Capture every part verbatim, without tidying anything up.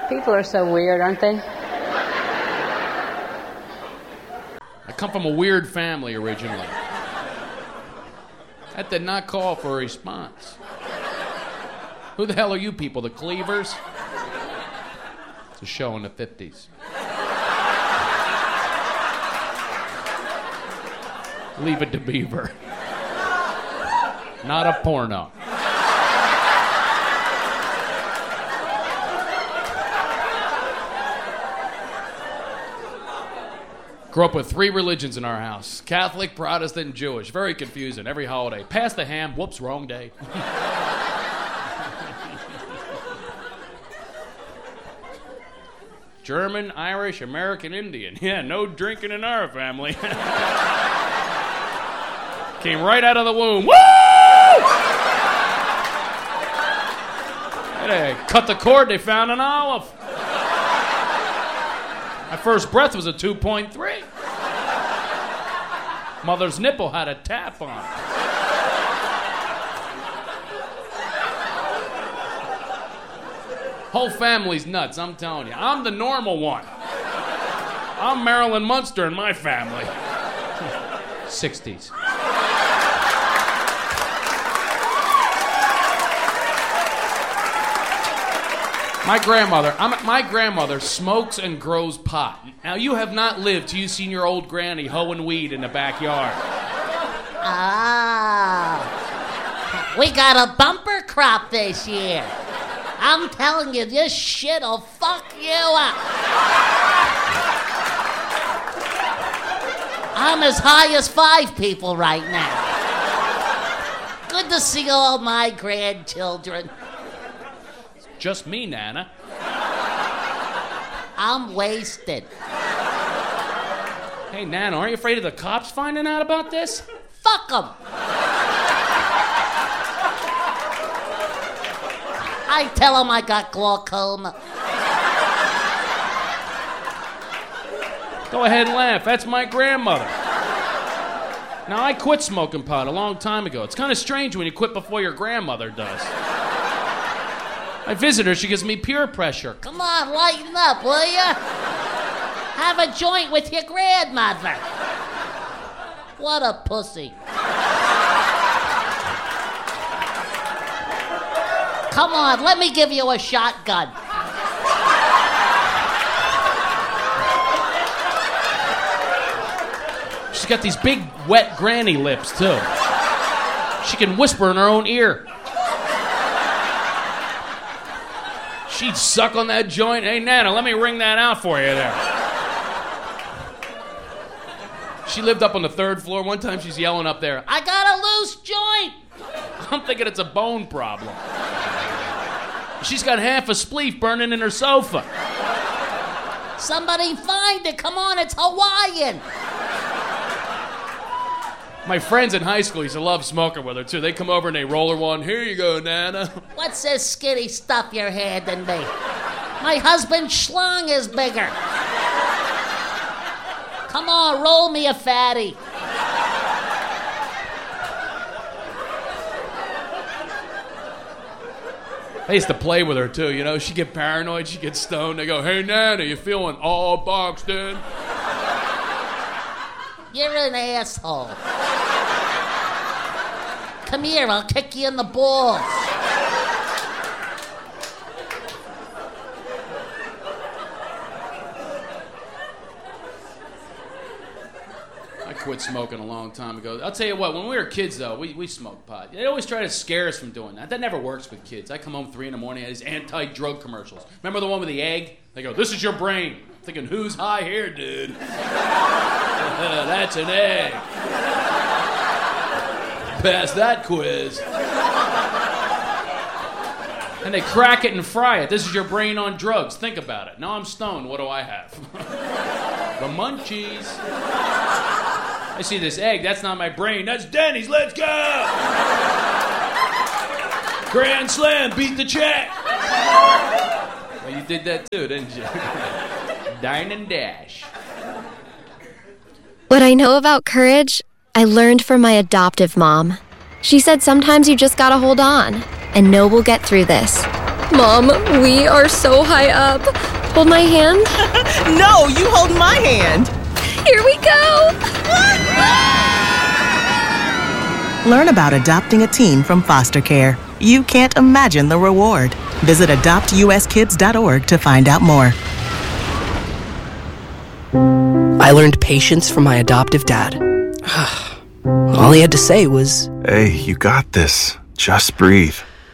People are so weird, aren't they? I come from a weird family originally. That did not call for a response. Who the hell are you people, the Cleavers? It's a show in the fifties. Leave it to Beaver. Not a porno. Grew up with three religions in our house. Catholic, Protestant, and Jewish. Very confusing. Every holiday. Pass the ham. Whoops, wrong day. German, Irish, American, Indian. Yeah, no drinking in our family. Came right out of the womb. Woo! They cut the cord, they found an olive. My first breath was a two point three. Mother's nipple had a tap on it. Whole family's nuts, I'm telling you. I'm the normal one. I'm Marilyn Munster in my family. sixties. My grandmother, I'm, my grandmother smokes and grows pot. Now, you have not lived till you've seen your old granny hoeing weed in the backyard. Ah, we got a bumper crop this year. I'm telling you, this shit'll fuck you up. I'm as high as five people right now. Good to see all my grandchildren. Just me, Nana. I'm wasted. Hey, Nana, aren't you afraid of the cops finding out about this? Fuck them. I tell them I got glaucoma. Go ahead and laugh. That's my grandmother. Now, I quit smoking pot a long time ago. It's kind of strange when you quit before your grandmother does. I visit her, she gives me peer pressure. Come on, lighten up, will ya? Have a joint with your grandmother. What a pussy. Come on, let me give you a shotgun. She's got these big, wet granny lips, too. She can whisper in her own ear. She'd suck on that joint. Hey, Nana, let me wring that out for you there. She lived up on the third floor. One time she's yelling up there, I got a loose joint. I'm thinking it's a bone problem. She's got half a spleef burning in her sofa. Somebody find it. Come on, it's Hawaiian. My friends in high school used to love smoking with her, too. They come over and they roll her one. Here you go, Nana. What's this skinny stuff you're handing me? My husband's schlong is bigger. Come on, roll me a fatty. I used to play with her, too, you know. She'd get paranoid, she'd get stoned. They go, hey, Nana, you feeling all boxed in? You're an asshole. Come here, I'll kick you in the balls. I quit smoking a long time ago. I'll tell you what, when we were kids, though, we, we smoked pot. They always try to scare us from doing that. That never works with kids. I come home three in the morning, these anti-drug commercials. Remember the one with the egg? They go, this is your brain. I'm thinking, who's high here, dude? That's an egg. Pass that quiz. And they crack it and fry it. This is your brain on drugs. Think about it. Now I'm stoned. What do I have? The munchies. I see this egg. That's not my brain. That's Denny's. Let's go. Grand slam. Beat the check. Well, you did that too, didn't you? Dine and dash. What I know about courage, I learned from my adoptive mom. She said sometimes you just gotta hold on and know we'll get through this. Mom, we are so high up. Hold my hand. No, you hold my hand. Here we go. Learn about adopting a teen from foster care. You can't imagine the reward. Visit adopt u s kids dot org to find out more. I learned patience from my adoptive dad. All he had to say was, "Hey, you got this. Just breathe."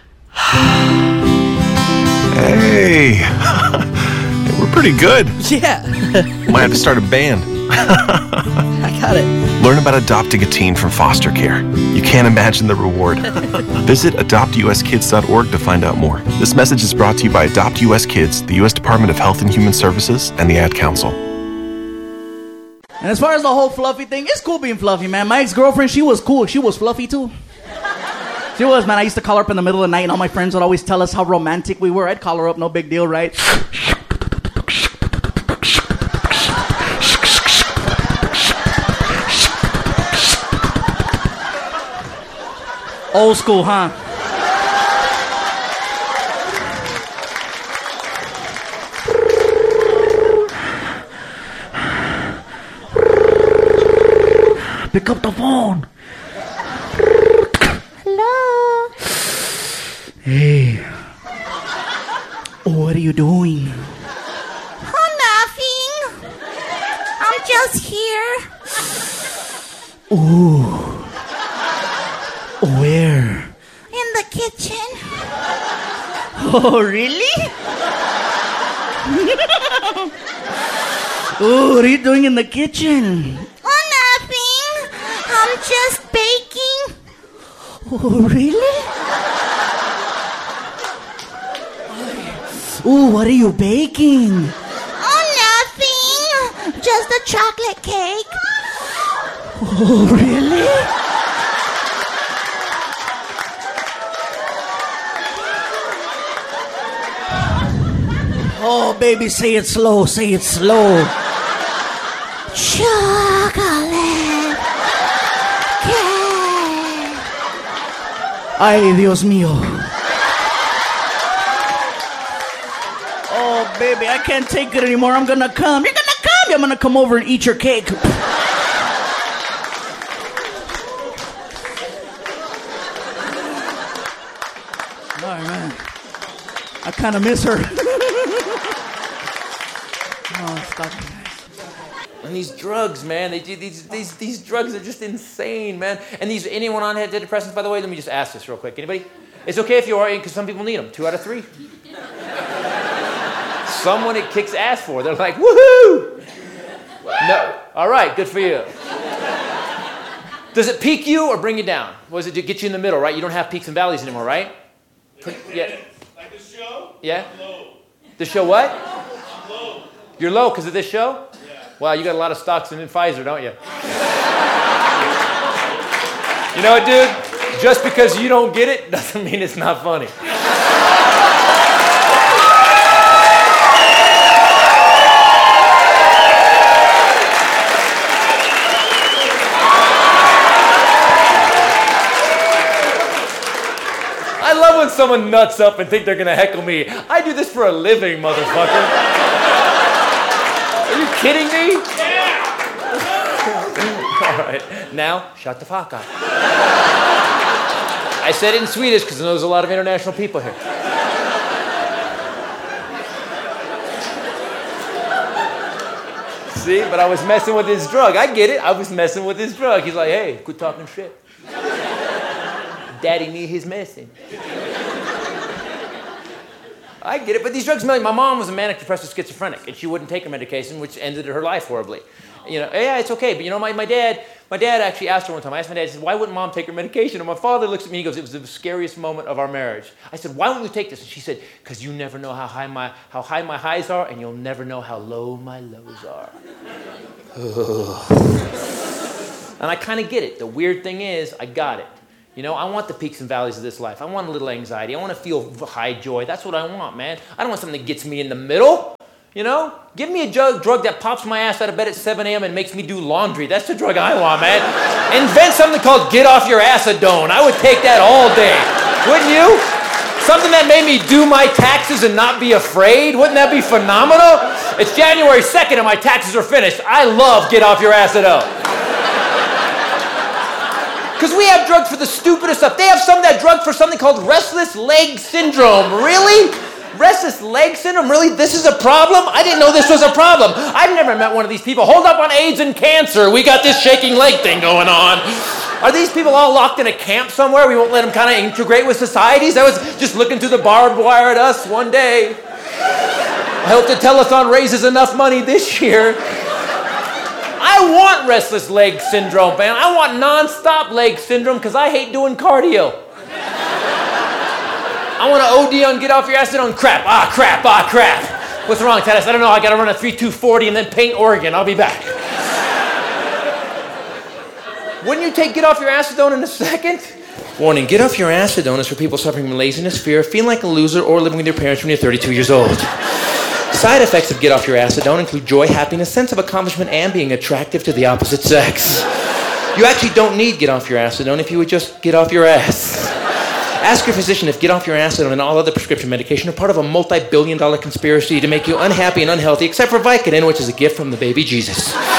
Hey, we're pretty good. yeah, Might have to start a band. I got it. Learn about adopting a teen from foster care. You can't imagine the reward. Visit adopt u s kids dot org to find out more. This message is brought to you by Adopt U S Kids, the U S Department of Health and Human Services, and the Ad Council. And as far as the whole fluffy thing, it's cool being fluffy, man. My ex-girlfriend, she was cool. She was fluffy, too. She was, man. I used to call her up in the middle of the night, and all my friends would always tell us how romantic we were. I'd call her up, no big deal, right? Old school, huh? Pick up the phone. Hello. Hey. What are you doing? Oh, nothing. I'm just here. Ooh. Where? In the kitchen. Oh, really? Ooh, what are you doing in the kitchen? Oh, nothing. I'm just baking. Oh, really? Ooh, what are you baking? Oh, nothing. Just a chocolate cake. Oh, really? Oh, baby, say it slow, say it slow. Chocolate cake. Ay, Dios mío. Oh, baby, I can't take it anymore. I'm gonna come. You're gonna come. I'm gonna come over and eat your cake. All right, man. I kind of miss her. Oh, stop it. And these drugs, man, they do these these these drugs are just insane, man. And these anyone on antidepressants, by the way, let me just ask this real quick. Anybody? It's okay if you are, because some people need them. Two out of three. Someone it kicks ass for. They're like, woohoo! No. All right, good for you. Does it peak you or bring you down? What does it do? Get you in the middle, right? You don't have peaks and valleys anymore, right? Yeah. Like the show? Yeah. I'm low. The show what? I'm low. You're low because of this show? Yeah. Wow, you got a lot of stocks in Pfizer, don't you? You know what, dude? Just because you don't get it doesn't mean it's not funny. I love when someone nuts up and think they're gonna heckle me. I do this for a living, motherfucker. Are you kidding me? Yeah. All right, now shut the fuck up. I said it in Swedish because there's a lot of international people here. See, but I was messing with his drug. I get it. I was messing with his drug. He's like, hey, quit talking shit. Daddy need his medicine. I get it, but these drugs, my mom was a manic depressive schizophrenic, and she wouldn't take her medication, which ended her life horribly. You know, yeah, it's okay, but you know, my, my dad, my dad actually asked her one time, I asked my dad, I said, why wouldn't mom take her medication? And my father looks at me, he goes, it was the scariest moment of our marriage. I said, why won't you take this? And she said, because you never know how high my how high my highs are, and you'll never know how low my lows are. And I kind of get it. The weird thing is, I got it. You know, I want the peaks and valleys of this life. I want a little anxiety. I want to feel high joy. That's what I want, man. I don't want something that gets me in the middle. You know? Give me a drug, drug that pops my ass out of bed at seven a.m. and makes me do laundry. That's the drug I want, man. Invent something called get off your acetone. I would take that all day. Wouldn't you? Something that made me do my taxes and not be afraid. Wouldn't that be phenomenal? It's January second and my taxes are finished. I love Get Off Your Acetone. Because we have drugs for the stupidest stuff. They have some that drug for something called restless leg syndrome. Really? Restless leg syndrome? Really? This is a problem? I didn't know this was a problem. I've never met one of these people. Hold up on AIDS and cancer. We got this shaking leg thing going on. Are these people all locked in a camp somewhere? We won't let them kind of integrate with societies? I was just looking through the barbed wire at us one day. I hope the telethon raises enough money this year. I want restless leg syndrome, man. I want non-stop leg syndrome because I hate doing cardio. I want to O D on Get Off Your Acetone. Crap, ah, crap, ah, crap. What's wrong, Tadas? I don't know. I got to run a three two forty and then paint Oregon. I'll be back. Wouldn't you take Get Off Your Acetone in a second? Warning, Get Off Your Acetone is for people suffering from laziness, fear, feeling like a loser, or living with your parents when you're thirty-two years old. Side effects of Get Off Your Acetone include joy, happiness, sense of accomplishment, and being attractive to the opposite sex. You actually don't need Get Off Your Acetone if you would just get off your ass. Ask your physician if Get Off Your Acetone and all other prescription medication are part of a multi-billion dollar conspiracy to make you unhappy and unhealthy, except for Vicodin, which is a gift from the baby Jesus.